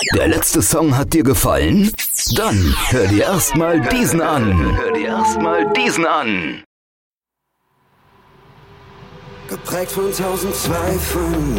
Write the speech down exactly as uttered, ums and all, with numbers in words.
Der letzte Song hat dir gefallen? Dann hör dir erstmal diesen an. Hör dir erstmal diesen an. Geprägt von tausend Zweifeln,